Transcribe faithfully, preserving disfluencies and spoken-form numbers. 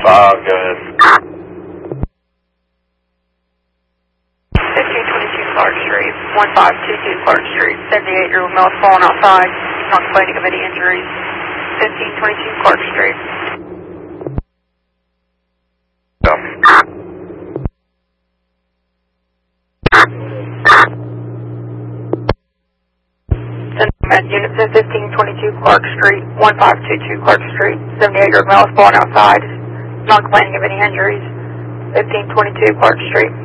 five, go ahead. fifteen twenty-two Clark Street, one five two two Clark Street, seventy-eight-year-old male fallen outside, not complaining of any injuries. fifteen twenty-two Clark Street. Go. Med units in fifteen twenty-two Clark Street, one five two two Clark Street, seventy-eight-year-old male fallen outside, not complaining of any injuries. fifteen twenty-two Clark Street.